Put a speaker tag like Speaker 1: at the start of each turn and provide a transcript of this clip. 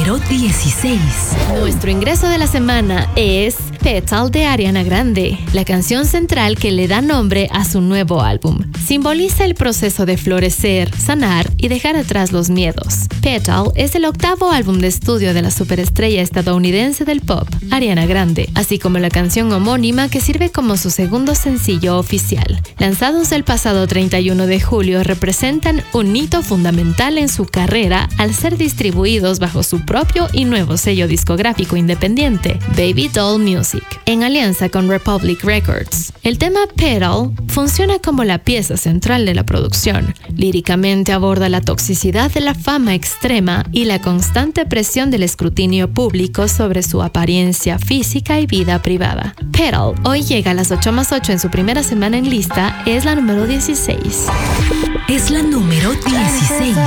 Speaker 1: número 16.
Speaker 2: Nuestro ingreso de la semana es Petal de Ariana Grande, la canción central que le da nombre a su nuevo álbum. Simboliza el proceso de florecer, sanar y dejar atrás los miedos. Petal es el octavo álbum de estudio de la superestrella estadounidense del pop, Ariana Grande, así como la canción homónima que sirve como su segundo sencillo oficial. Lanzados el pasado 31 de julio, representan un hito fundamental en su carrera al ser distribuidos bajo su propio y nuevo sello discográfico independiente, Baby Doll Music, en alianza con Republic Records. El tema Petal funciona como la pieza central de la producción. Líricamente aborda la toxicidad de la fama extrema y la constante presión del escrutinio público sobre su apariencia física y vida privada. Petal hoy llega a las 8+8 en su primera semana en lista, es la número 16.
Speaker 1: Es la número 16.